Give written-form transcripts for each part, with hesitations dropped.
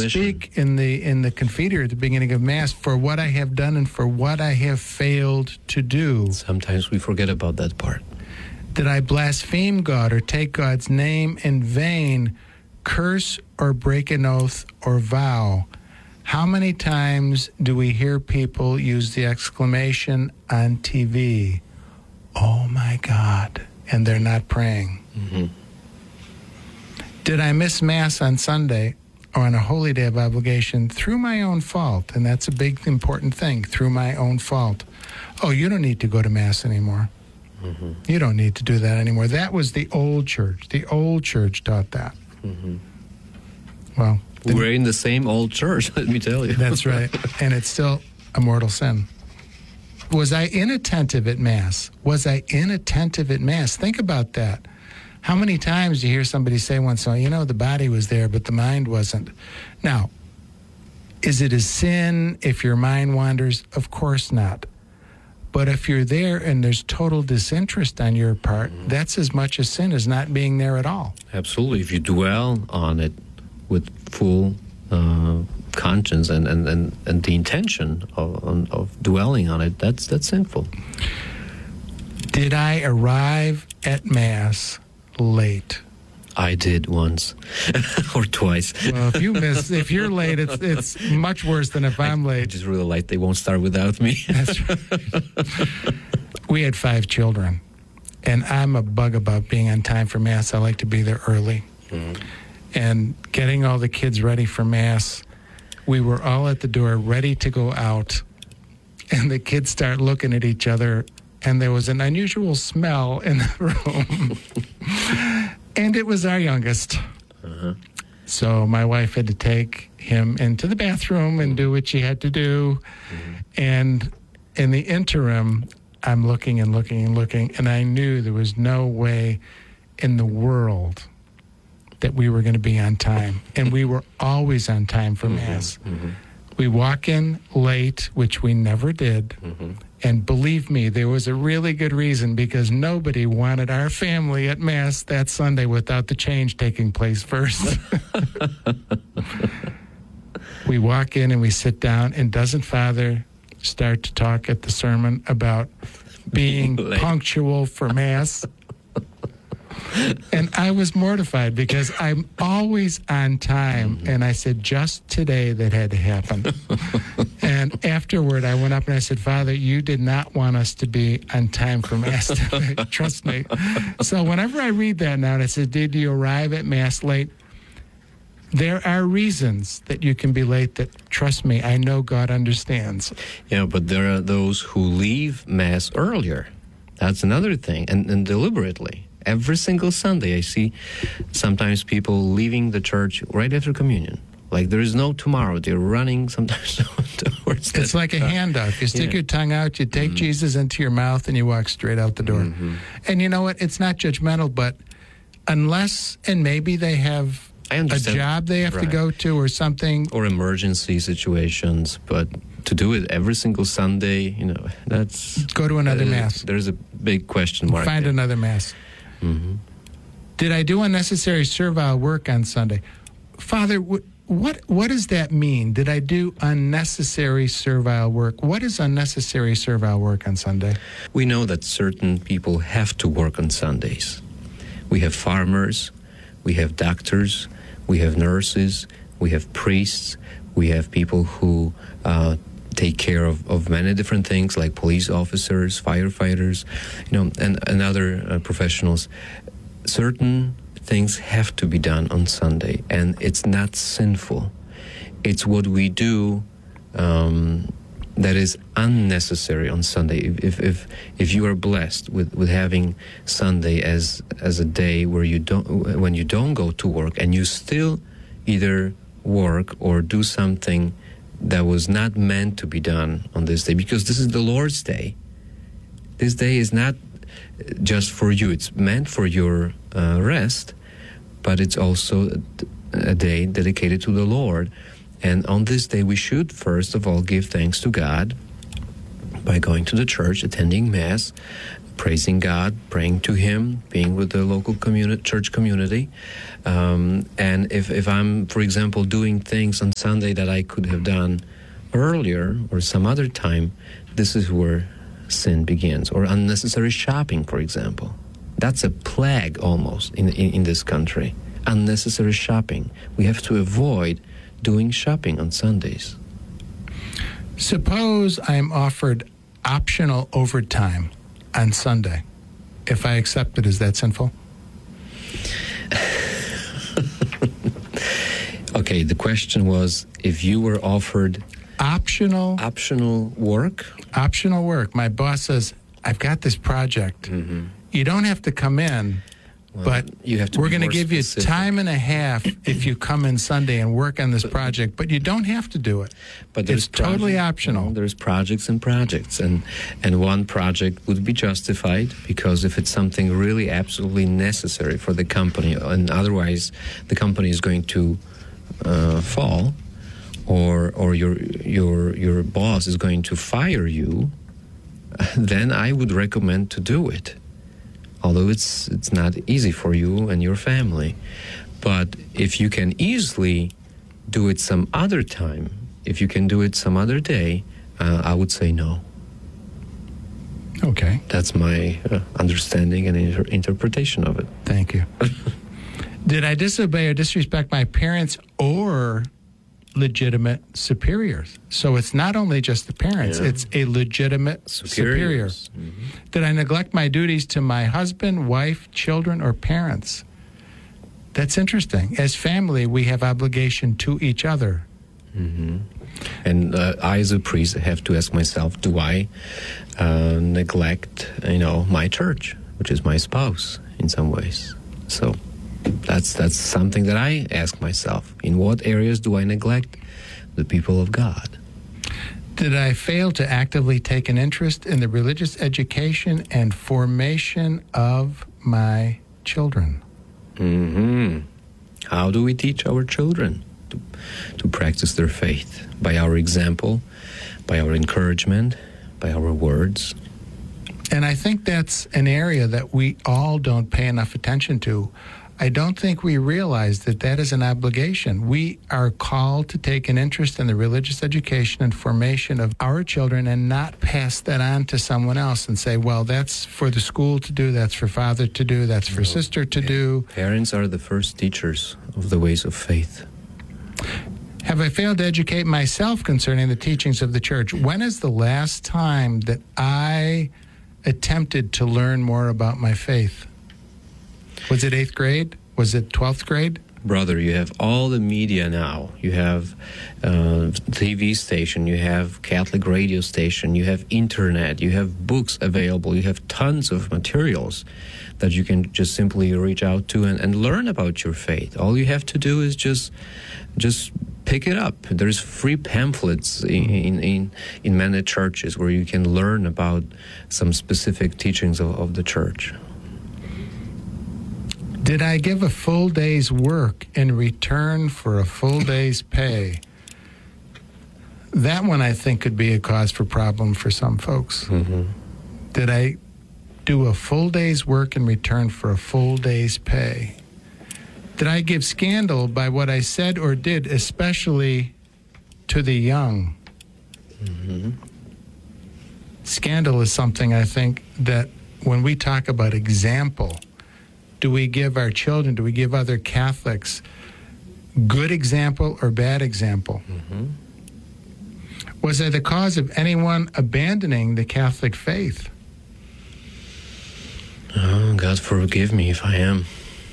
speak in the Confiteor at the beginning of Mass for what I have done and for what I have failed to do. Sometimes we forget about that part. Did I blaspheme God or take God's name in vain, curse or break an oath or vow? How many times do we hear people use the exclamation on TV, "Oh my God," and they're not praying? Mm-hmm. Did I miss Mass on Sunday or on a holy day of obligation through my own fault? And that's a big, important thing, through my own fault. Oh, you don't need to go to Mass anymore. Mm-hmm. You don't need to do that anymore. That was the old church. The old church taught that. Mm-hmm. Well, we're in the same old church, let me tell you. That's right. And it's still a mortal sin. Was I inattentive at Mass? Was I inattentive at Mass? Think about that. How many times do you hear somebody say once, "Oh, the body was there, but the mind wasn't"? Now, is it a sin if your mind wanders? Of course not. But if you're there and there's total disinterest on your part, that's as much a sin as not being there at all. Absolutely. If you dwell on it with full conscience and the intention of dwelling on it, that's sinful. Did I arrive at Mass late? I did once or twice. Well, if you're late, it's much worse than if I'm late. I just really like they won't start without me. That's right. We had 5 children, and I'm a bug about being on time for Mass. I like to be there early. Mm. And getting all the kids ready for Mass, we were all at the door ready to go out, and the kids start looking at each other, and there was an unusual smell in the room. And it was our youngest. Uh-huh. So my wife had to take him into the bathroom and do what she had to do. Mm-hmm. And in the interim, I'm looking and looking and looking, and I knew there was no way in the world that we were going to be on time. And we were always on time for Mass. Mm-hmm. We walk in late, which we never did. Mm-hmm. And believe me, there was a really good reason, because nobody wanted our family at Mass that Sunday without the change taking place first. We walk in and we sit down, and doesn't Father start to talk at the sermon about being punctual for Mass? And I was mortified because I'm always on time. Mm-hmm. And I said, just today that had to happen. And afterward, I went up and I said, Father, you did not want us to be on time for Mass today. Trust me. So whenever I read that now, and I said, did you arrive at Mass late? There are reasons that you can be late that, trust me, I know God understands. Yeah, but there are those who leave Mass earlier. That's another thing, and deliberately. Every single Sunday, I see sometimes people leaving the church right after communion. Like there is no tomorrow. They're running sometimes towards that. It's like a handoff. You stick your tongue out, you take Jesus into your mouth, and you walk straight out the door. Mm-hmm. And you know what? It's not judgmental, but unless, and maybe they have a job they have to go to or something. Or emergency situations, but to do it every single Sunday, that's... Go to another Mass. There's a big question mark. Find another Mass. Mm-hmm. Did I do unnecessary servile work on Sunday? Father, what does that mean? Did I do unnecessary servile work? What is unnecessary servile work on Sunday? We know that certain people have to work on Sundays. We have farmers, we have doctors, we have nurses, we have priests, we have people who take care of many different things like police officers, firefighters, and other professionals. Certain things have to be done on Sunday, and it's not sinful. It's what we do that is unnecessary on Sunday. If you are blessed with having Sunday as a day when you don't go to work and you still either work or do something that was not meant to be done on this day, because this is the Lord's day. This day is not just for you. It's meant for your rest, but it's also a day dedicated to the Lord. And on this day, we should, first of all, give thanks to God by going to the church, attending Mass, praising God, praying to Him, being with the local church community. And if I'm, for example, doing things on Sunday that I could have done earlier or some other time, this is where sin begins. Or unnecessary shopping, for example. That's a plague almost in this country. Unnecessary shopping. We have to avoid doing shopping on Sundays. Suppose I'm offered optional overtime on Sunday. If I accept it, is that sinful? Okay, the question was if you were offered optional work. Optional work. My boss says, I've got this project. Mm-hmm. You don't have to come in, but you have to we're going to give specific. you time and a half if you come in Sunday and work on this project, but you don't have to do it. But it's totally optional. There's projects and projects, and one project would be justified because if it's something really absolutely necessary for the company, and otherwise the company is going to fall, or your boss is going to fire you, then I would recommend to do it. Although it's not easy for you and your family. But if you can easily do it some other time, if you can do it some other day, I would say no. Okay. That's my understanding and interpretation of it. Thank you. Did I disobey or disrespect my parents or legitimate superiors? So it's not only just the parents, it's a legitimate superior. Mm-hmm. Did I neglect my duties to my husband, wife, children, or parents? That's interesting. As family, we have obligation to each other. Mm-hmm. And I, as a priest, have to ask myself, do I neglect, my church, which is my spouse in some ways? So that's something that I ask myself. In what areas do I neglect the people of God? Did I fail to actively take an interest in the religious education and formation of my children? Mm-hmm. How do we teach our children to practice their faith? By our example, by our encouragement, by our words. And I think that's an area that we all don't pay enough attention to. I don't think we realize that that is an obligation. We are called to take an interest in the religious education and formation of our children and not pass that on to someone else and say, well, that's for the school to do, that's for father to do, that's for sister to do. Parents are the first teachers of the ways of faith. Have I failed to educate myself concerning the teachings of the church? When is the last time that I attempted to learn more about my faith? Was it 8th grade? Was it 12th grade? Brother, you have all the media now. You have TV station, you have Catholic radio station, you have internet, you have books available, you have tons of materials that you can just simply reach out to and learn about your faith. All you have to do is just pick it up. There's free pamphlets in many churches where you can learn about some specific teachings of the church. Did I give a full day's work in return for a full day's pay? That one, I think, could be a cause for problem for some folks. Mm-hmm. Did I do a full day's work in return for a full day's pay? Did I give scandal by what I said or did, especially to the young? Mm-hmm. Scandal is something, I think, that when we talk about example, do we give our children, do we give other Catholics good example or bad example? Mm-hmm. Was I the cause of anyone abandoning the Catholic faith? Oh, God forgive me if I am.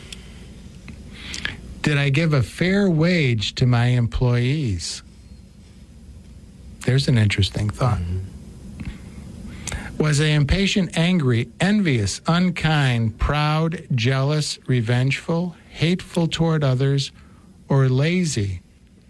Did I give a fair wage to my employees? There's an interesting thought. Mm-hmm. Was I impatient, angry, envious, unkind, proud, jealous, revengeful, hateful toward others, or lazy?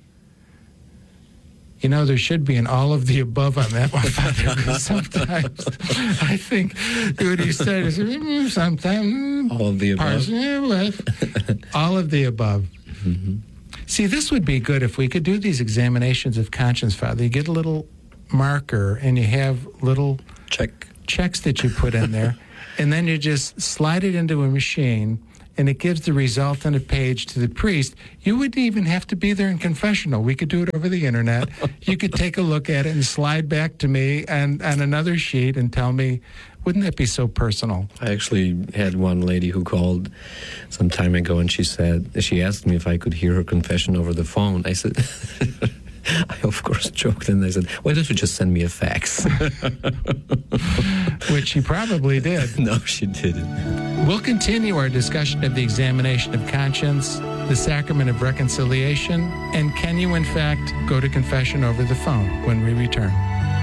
You know, there should be an all of the above on that one, Father, because sometimes I think what he said is sometimes All of the above. All of the above. Mm-hmm. See, this would be good if we could do these examinations of conscience, Father. You get a little marker and you have little Check. checks that you put in there. and then you just slide it into a machine, and it gives the result on a page to the priest. You wouldn't even have to be there in confessional. We could do it over the internet. You could take a look at it and slide back to me and on another sheet and tell me, wouldn't that be so personal? I actually had one lady who called some time ago, and she asked me if I could hear her confession over the phone. I said, I of course joked, and I said, why don't you just send me a fax? Which she probably did. No, she didn't. We'll continue our discussion of the examination of conscience, the sacrament of reconciliation, and can you, in fact, go to confession over the phone when we return.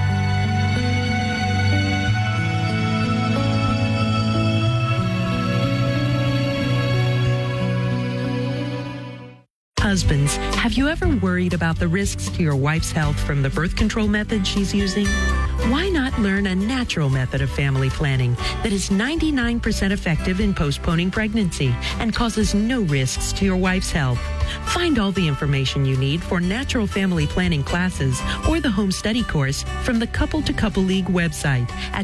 Husbands, have you ever worried about the risks to your wife's health from the birth control method she's using? Why not learn a natural method of family planning that is 99% effective in postponing pregnancy and causes no risks to your wife's health? Find all the information you need for natural family planning classes or the home study course from the Couple to Couple League website at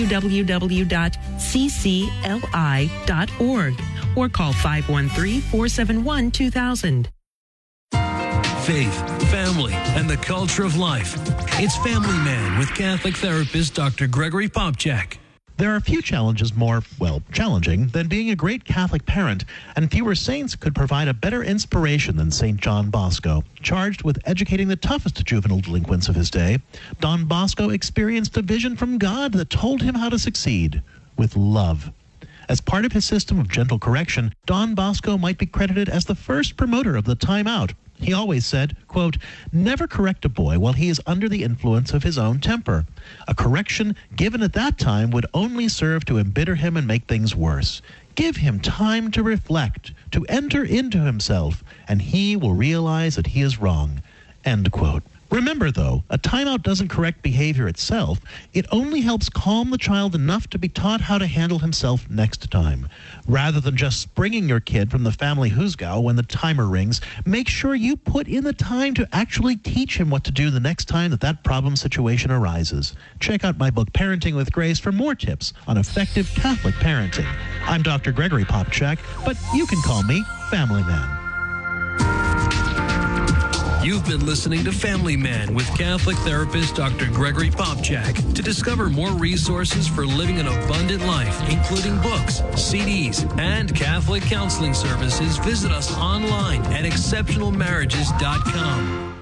www.ccli.org or call 513-471-2000. Faith, family, and the culture of life. It's Family Man with Catholic therapist Dr. Gregory Popcak. There are few challenges more, challenging than being a great Catholic parent, and fewer saints could provide a better inspiration than St. John Bosco. Charged with educating the toughest juvenile delinquents of his day, Don Bosco experienced a vision from God that told him how to succeed with love. As part of his system of gentle correction, Don Bosco might be credited as the first promoter of the timeout. He always said, quote, never correct a boy while he is under the influence of his own temper. A correction given at that time would only serve to embitter him and make things worse. Give him time to reflect, to enter into himself, and he will realize that he is wrong. End quote. Remember, though, a timeout doesn't correct behavior itself. It only helps calm the child enough to be taught how to handle himself next time. Rather than just springing your kid from the family huzgau when the timer rings, make sure you put in the time to actually teach him what to do the next time that problem situation arises. Check out my book, Parenting with Grace, for more tips on effective Catholic parenting. I'm Dr. Gregory Popcak, but you can call me Family Man. You've been listening to Family Man with Catholic therapist Dr. Gregory Popcak. To discover more resources for living an abundant life, including books, CDs, and Catholic counseling services, visit us online at exceptionalmarriages.com.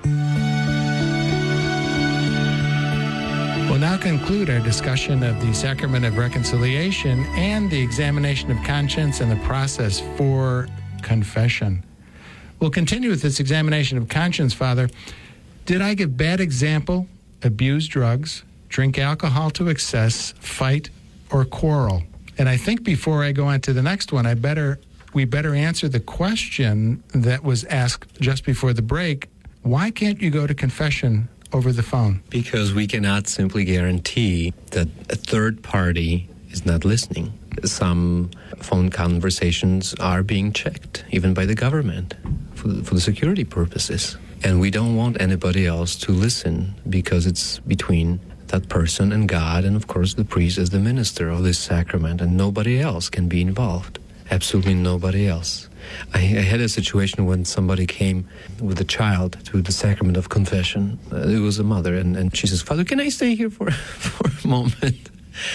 We'll now conclude our discussion of the sacrament of reconciliation and the examination of conscience and the process for confession. We'll continue with this examination of conscience, Father. Did I give bad example, abuse drugs, drink alcohol to excess, fight, or quarrel? And I think before I go on to the next one, we better answer the question that was asked just before the break. Why can't you go to confession over the phone? Because we cannot simply guarantee that a third party is not listening. Some phone conversations are being checked, even by the government, for the security purposes. And we don't want anybody else to listen because it's between that person and God, and of course the priest as the minister of this sacrament, and nobody else can be involved. Absolutely nobody else. I had a situation when somebody came with a child to the sacrament of confession. It was a mother, and she says, Father, can I stay here for a moment?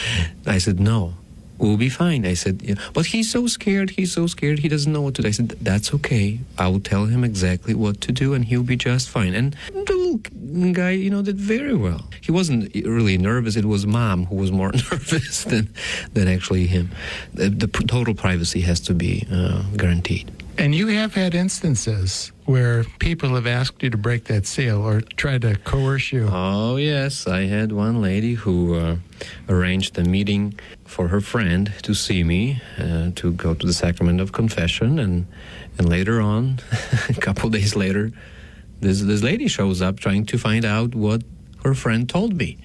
I said, no. We'll be fine. I said, yeah. But he's so scared, he doesn't know what to do. I said, that's okay. I will tell him exactly what to do and he'll be just fine. And the little guy, did very well. He wasn't really nervous. It was Mom who was more nervous than actually him. The total privacy has to be guaranteed. And you have had instances where people have asked you to break that seal or tried to coerce you. Oh, yes. I had one lady who arranged a meeting for her friend to see me, to go to the sacrament of confession. And later on, a couple days later, this lady shows up trying to find out what her friend told me.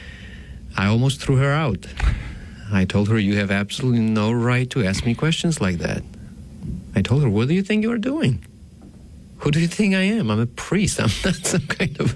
I almost threw her out. I told her, you have absolutely no right to ask me questions like that. I told her, what do you think you're doing? Who do you think I am? I'm a priest. I'm not some kind of,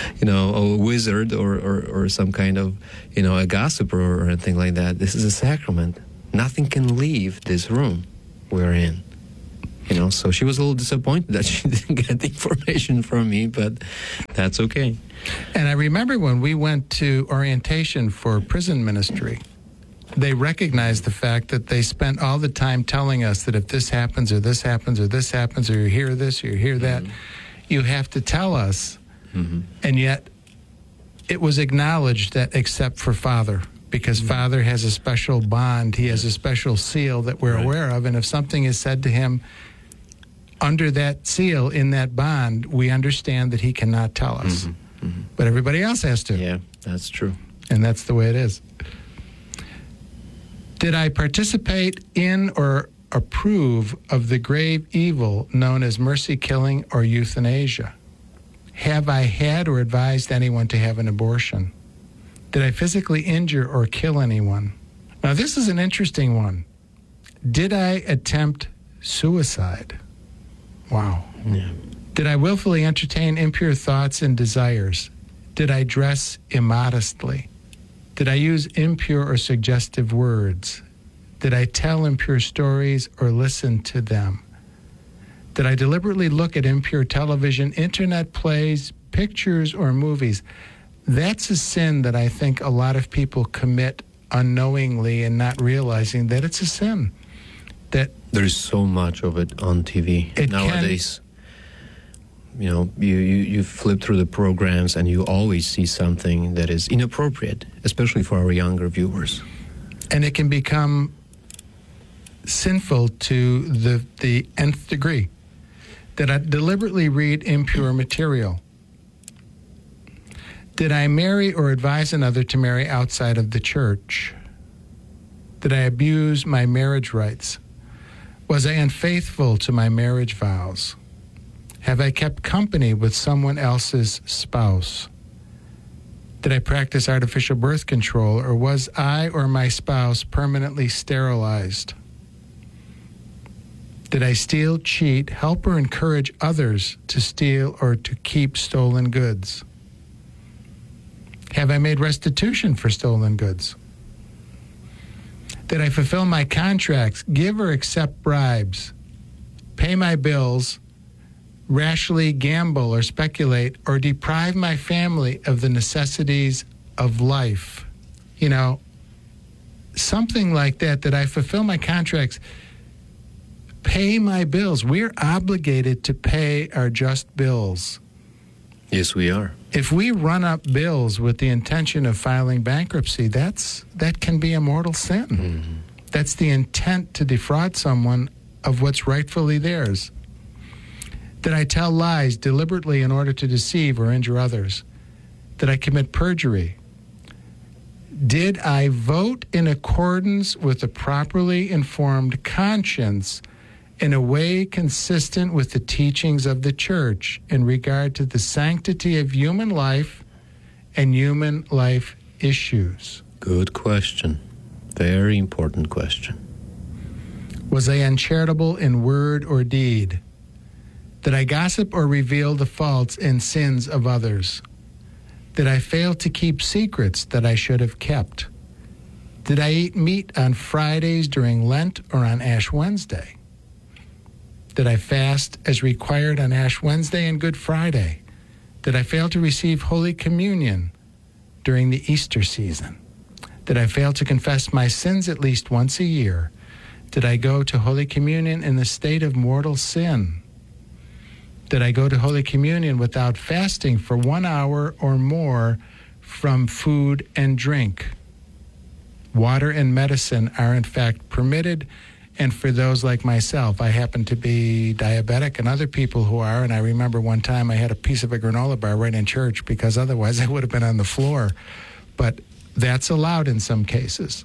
a wizard or some kind of, a gossiper or anything like that. This is a sacrament. Nothing can leave this room we're in. So she was a little disappointed that she didn't get the information from me, but that's okay. And I remember when we went to orientation for prison ministry, they recognized the fact that they spent all the time telling us that if this happens or this happens or this happens or you hear this or you hear that, you have to tell us. And yet it was acknowledged that except for Father, because Father has a special bond, he has a special seal that we're aware of, and if something is said to him under that seal, in that bond, we understand that he cannot tell us. But everybody else has to. Yeah, that's true. And that's the way it is. Did I participate in or approve of the grave evil known as mercy killing or euthanasia? Have I had or advised anyone to have an abortion? Did I physically injure or kill anyone? Now, this is an interesting one. Did I attempt suicide? Wow. Yeah. Did I willfully entertain impure thoughts and desires? Did I dress immodestly? Did I use impure or suggestive words? Did I tell impure stories or listen to them? Did I deliberately look at impure television, internet plays, pictures, or movies? That's a sin that I think a lot of people commit unknowingly and not realizing that it's a sin. That there's so much of it on TV nowadays. You flip through the programs and you always see something that is inappropriate, especially for our younger viewers. And it can become sinful to the nth degree. Did I deliberately read impure material? Did I marry or advise another to marry outside of the church? Did I abuse my marriage rights? Was I unfaithful to my marriage vows? Have I kept company with someone else's spouse? Did I practice artificial birth control, or was I or my spouse permanently sterilized? Did I steal, cheat, help, or encourage others to steal or to keep stolen goods? Have I made restitution for stolen goods? Did I fulfill my contracts, give or accept bribes, pay my bills, rashly gamble or speculate, or deprive my family of the necessities of life? Something like that, that I fulfill my contracts, pay my bills. We're obligated to pay our just bills. Yes, we are. If we run up bills with the intention of filing bankruptcy, that can be a mortal sin. That's the intent to defraud someone of what's rightfully theirs. Did I tell lies deliberately in order to deceive or injure others? Did I commit perjury? Did I vote in accordance with a properly informed conscience in a way consistent with the teachings of the church in regard to the sanctity of human life and human life issues? Good question. Very important question. Was I uncharitable in word or deed? Did I gossip or reveal the faults and sins of others? Did I fail to keep secrets that I should have kept? Did I eat meat on Fridays during Lent or on Ash Wednesday? Did I fast as required on Ash Wednesday and Good Friday? Did I fail to receive Holy Communion during the Easter season? Did I fail to confess my sins at least once a year? Did I go to Holy Communion in the state of mortal sin? Did I go to Holy Communion without fasting for 1 hour or more from food and drink? Water and medicine are in fact permitted. And for those like myself, I happen to be diabetic, and other people who are. And I remember one time I had a piece of a granola bar right in church because otherwise I would have been on the floor. But that's allowed in some cases.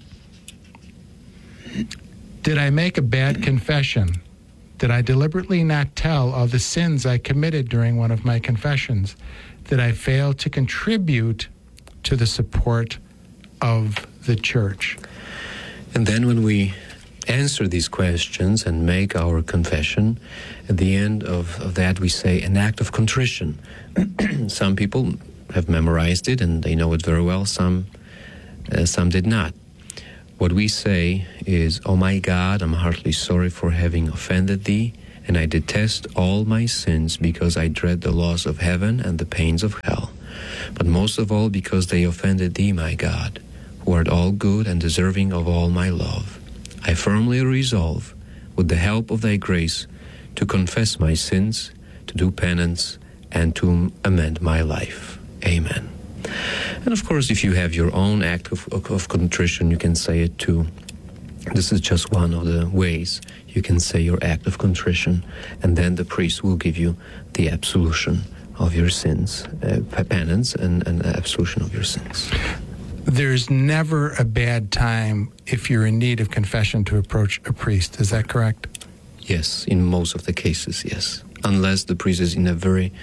Did I make a bad confession? Did I deliberately not tell all the sins I committed during one of my confessions? Did I fail to contribute to the support of the church? And then when we answer these questions and make our confession, at the end of that we say an act of contrition. Some people have memorized it and they know it very well, some did not. What we say is, "O my God, I'm heartily sorry for having offended thee, and I detest all my sins because I dread the loss of heaven and the pains of hell, but most of all because they offended thee, my God, who art all good and deserving of all my love. I firmly resolve, with the help of thy grace, to confess my sins, to do penance, and to amend my life. Amen." And of course, if you have your own act of contrition, you can say it too. This is just one of the ways you can say your act of contrition, and then the priest will give you the absolution of your sins, penance and absolution of your sins. There's never a bad time if you're in need of confession to approach a priest. Is that correct? Yes, in most of the cases, yes. Unless the priest is in a very...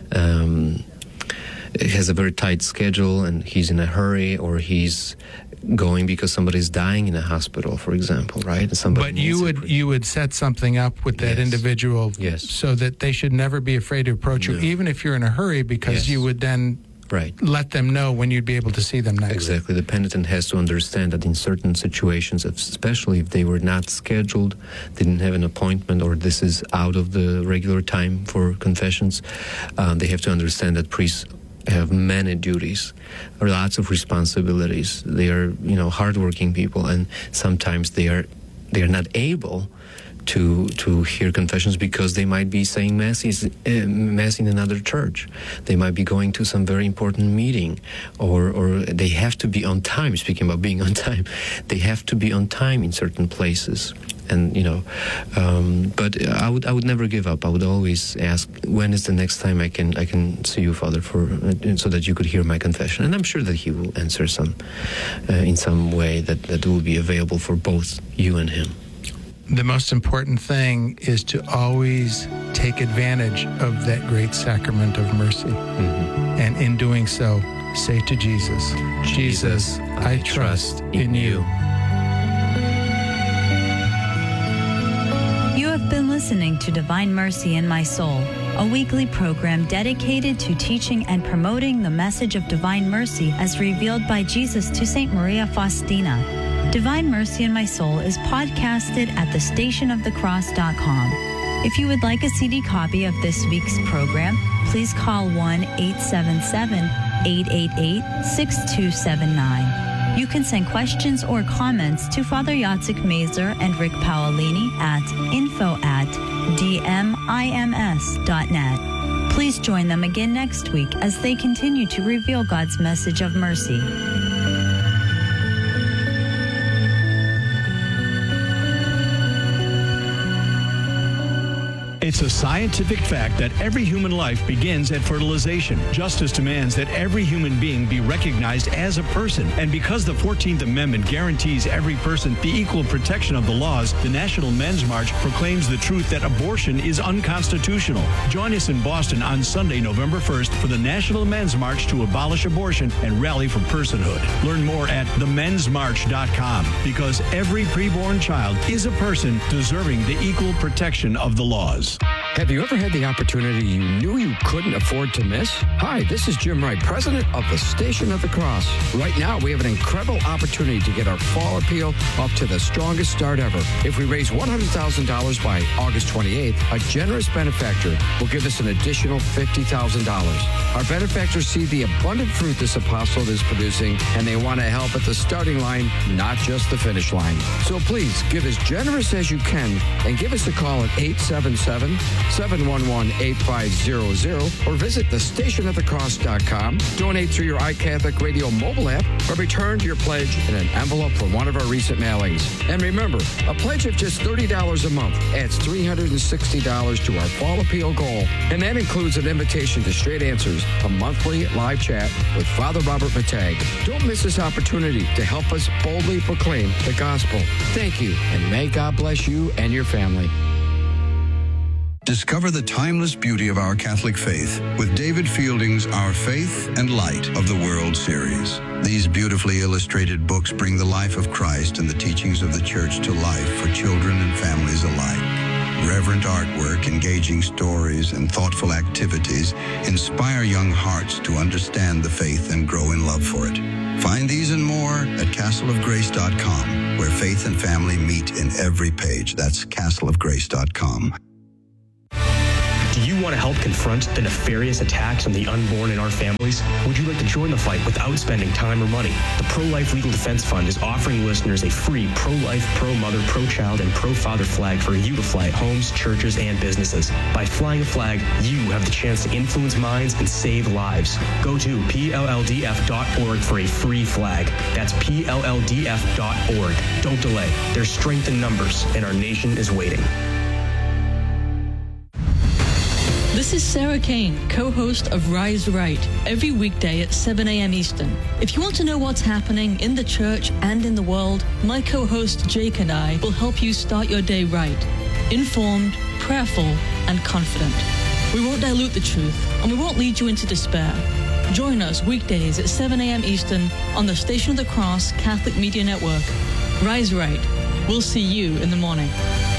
has a very tight schedule and he's in a hurry, or he's going because somebody's dying in a hospital, for example, right? But you would set something up with that individual, so that they should never be afraid to approach you, even if you're in a hurry, because you would then let them know when you'd be able to see them next. Exactly. The penitent has to understand that in certain situations, especially if they were not scheduled, didn't have an appointment, or this is out of the regular time for confessions, they have to understand that priests have many duties, or lots of responsibilities. They are, hardworking people, and sometimes they are not able to hear confessions because they might be saying mass in another church. They might be going to some very important meeting, or they have to be on time. Speaking about being on time, they have to be on time in certain places. And but I would never give up. I would always ask, when is the next time I can see you, Father, so that you could hear my confession. And I'm sure that he will answer in some way that will be available for both you and him. The most important thing is to always take advantage of that great sacrament of mercy. Mm-hmm. And in doing so, say to Jesus, "Jesus, I trust in you." You have been listening to Divine Mercy in My Soul, a weekly program dedicated to teaching and promoting the message of divine mercy as revealed by Jesus to St. Maria Faustina. Divine Mercy in My Soul is podcasted at thestationofthecross.com. If you would like a CD copy of this week's program, please call 1-877-888-6279. You can send questions or comments to Father Jacek Mazer and Rick Paolini at info@dmims.net. Please join them again next week as they continue to reveal God's message of mercy. It's a scientific fact that every human life begins at fertilization. Justice demands that every human being be recognized as a person. And because the 14th Amendment guarantees every person the equal protection of the laws, the National Men's March proclaims the truth that abortion is unconstitutional. Join us in Boston on Sunday, November 1st for the National Men's March to abolish abortion and rally for personhood. Learn more at themensmarch.com, because every preborn child is a person deserving the equal protection of the laws. Have you ever had the opportunity you knew you couldn't afford to miss? Hi, this is Jim Wright, president of the Station of the Cross. Right now, we have an incredible opportunity to get our fall appeal up to the strongest start ever. If we raise $100,000 by August 28th, a generous benefactor will give us an additional $50,000. Our benefactors see the abundant fruit this apostolate is producing, and they want to help at the starting line, not just the finish line. So please, give as generous as you can, and give us a call at 877-711-8500, or visit thestationofthecross.com. Donate through your iCatholic Radio mobile app, or return your pledge in an envelope from one of our recent mailings. And remember, a pledge of just $30 a month adds $360 to our fall appeal goal. And that includes an invitation to Straight Answers, a monthly live chat with Father Robert Matag. Don't miss this opportunity to help us boldly proclaim the gospel. Thank you, and may God bless you and your family. Discover the timeless beauty of our Catholic faith with David Fielding's Our Faith and Light of the World series. These beautifully illustrated books bring the life of Christ and the teachings of the Church to life for children and families alike. Reverent artwork, engaging stories, and thoughtful activities inspire young hearts to understand the faith and grow in love for it. Find these and more at castleofgrace.com, where faith and family meet in every page. That's castleofgrace.com. Do you want to help confront the nefarious attacks on the unborn in our families? Would you like to join the fight without spending time or money? The Pro-Life Legal Defense Fund is offering listeners a free pro-life, pro-mother, pro-child, and pro-father flag for you to fly at homes, churches, and businesses. By flying a flag, you have the chance to influence minds and save lives. Go to PLLDF.org for a free flag. That's PLLDF.org. Don't delay. There's strength in numbers, and our nation is waiting. This is Sarah Kane, co-host of Rise Right, every weekday at 7 a.m. Eastern. If you want to know what's happening in the church and in the world, my co-host Jake and I will help you start your day right, informed, prayerful, and confident. We won't dilute the truth, and we won't lead you into despair. Join us weekdays at 7 a.m. Eastern on the Station of the Cross Catholic Media Network. Rise Right. We'll see you in the morning.